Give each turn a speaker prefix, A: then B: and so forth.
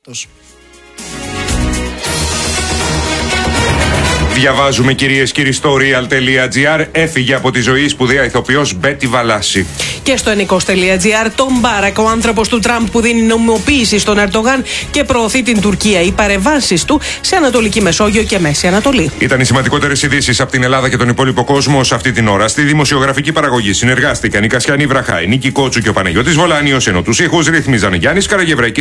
A: Διαβάζουμε, κυρίες και κύριοι, στο real.gr. Έφυγε από τη ζωή η σπουδαία ηθοποιός Μπέτι Βαλάση.
B: Και στο ενικός.gr, τον Μπάρακ, ο άνθρωπος του Τραμπ που δίνει νομιμοποίηση στον Ερντογάν και προωθεί την Τουρκία. Οι παρεμβάσεις του σε Ανατολική Μεσόγειο και Μέση Ανατολή.
A: Ήταν οι σημαντικότερες ειδήσεις από την Ελλάδα και τον υπόλοιπο κόσμο σε αυτή την ώρα. Στη δημοσιογραφική παραγωγή συνεργάστηκαν η Κασιανή Βραχά, η Νίκη Κότσου και ο Παναγιώτης Βολάνιος, ενώ τους ήχους ρύθμιζαν Γιάννης Καραγευρέκης.